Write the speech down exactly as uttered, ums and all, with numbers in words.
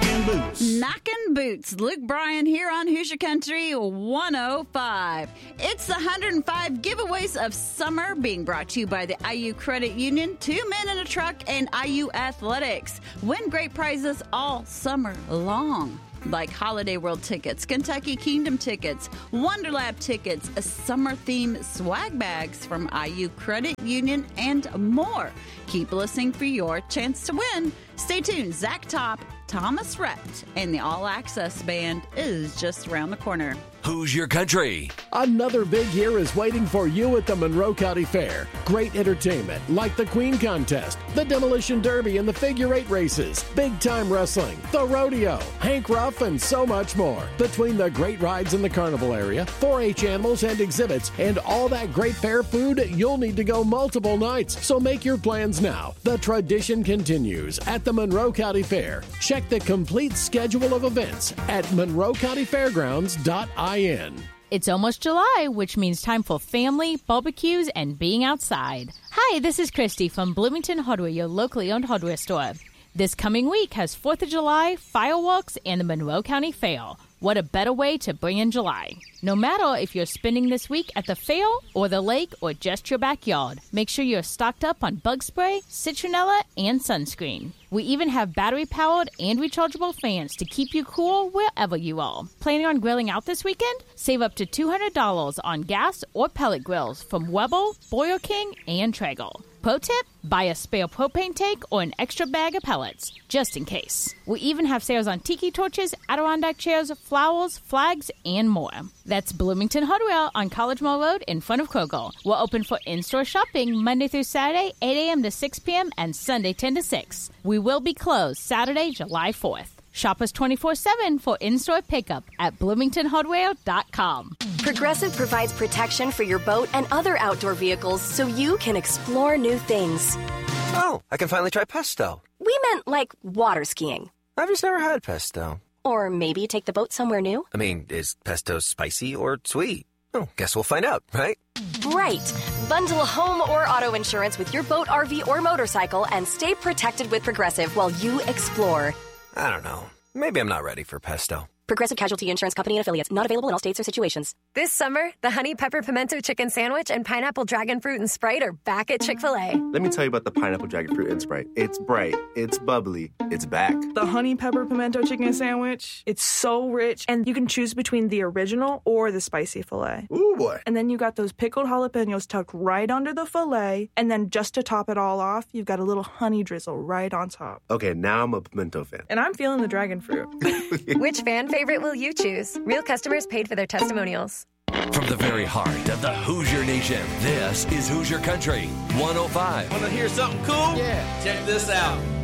Knocking Boots. Knocking Boots. Luke Bryan here on Hoosier Country one oh five. It's the one hundred five giveaways of summer being brought to you by the I U Credit Union, Two Men in a Truck, and I U Athletics. Win great prizes all summer long, like Holiday World tickets, Kentucky Kingdom tickets, Wonderlab tickets, summer-themed swag bags from I U Credit Union, and more. Keep listening for your chance to win. Stay tuned. Zach Top, Thomas Rhett, and the All Access Band is just around the corner. Hoosier Country. Another big year is waiting for you at the Monroe County Fair. Great entertainment like the Queen Contest, the Demolition Derby, and the Figure Eight races, big-time wrestling, the rodeo, Hank Ruff, and so much more. Between the great rides in the carnival area, four H animals and exhibits, and all that great fair food, you'll need to go multiple nights. So make your plans now. The tradition continues at the Monroe County Fair. Check the complete schedule of events at monroe county fairgrounds dot in. It's almost July, which means time for family, barbecues, and being outside. Hi, this is Christy from Bloomington Hardware, your locally owned hardware store. This coming week has fourth of July, fireworks, and the Monroe County Fair. What a better way to bring in July. No matter if you're spending this week at the fair or the lake or just your backyard, make sure you're stocked up on bug spray, citronella, and sunscreen. We even have battery-powered and rechargeable fans to keep you cool wherever you are. Planning on grilling out this weekend? Save up to two hundred dollars on gas or pellet grills from Weber, Boyer King, and Traeger. Pro tip, buy a spare propane tank or an extra bag of pellets, just in case. We even have sales on tiki torches, Adirondack chairs, flowers, flags, and more. That's Bloomington Hardware on College Mall Road in front of Kroger. We're open for in-store shopping Monday through Saturday, eight a.m. to six p.m. and Sunday ten to six. We will be closed Saturday, July fourth. Shop us twenty-four seven for in-store pickup at bloomington hardware dot com. Progressive provides protection for your boat and other outdoor vehicles so you can explore new things. Oh, I can finally try pesto. We meant like water skiing. I've just never had pesto. Or maybe take the boat somewhere new. I mean, is pesto spicy or sweet? Oh, guess we'll find out, right? Right. Bundle home or auto insurance with your boat, R V, or motorcycle and stay protected with Progressive while you explore. I don't know. Maybe I'm not ready for pesto. Progressive Casualty Insurance Company and Affiliates. Not available in all states or situations. This summer, the Honey Pepper Pimento Chicken Sandwich and Pineapple Dragon Fruit and Sprite are back at Chick-fil-A. Let me tell you about the Pineapple Dragon Fruit and Sprite. It's bright, it's bubbly, it's back. The Honey Pepper Pimento Chicken Sandwich, it's so rich, and you can choose between the original or the spicy filet. Ooh, boy. And then you got those pickled jalapenos tucked right under the filet, and then just to top it all off, you've got a little honey drizzle right on top. Okay, now I'm a pimento fan. And I'm feeling the dragon fruit. Which fan favorite will you choose? Real customers paid for their testimonials. From the very heart of the Hoosier Nation, this is Hoosier Country one oh five. Want to hear something cool? Yeah. Check this out.